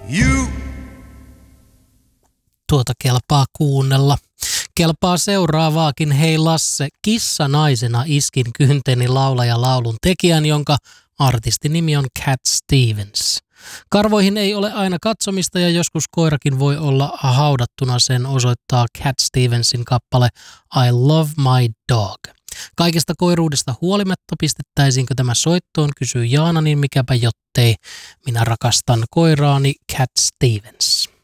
You. Tuota kelpaa kuunnella. Kelpaa seuraavaakin. Hei Lasse, kissa naisena iskin kynteni laulaja laulun tekijän, jonka artistinimi on Cat Stevens. Karvoihin ei ole aina katsomista ja joskus koirakin voi olla haudattuna, sen osoittaa Cat Stevensin kappale I Love My Dog. Kaikesta koiruudesta huolimatta pistettäisiinkö tämä soittoon, kysyy Jaana, niin mikäpä jottei. Minä rakastan koiraani, Cat Stevens.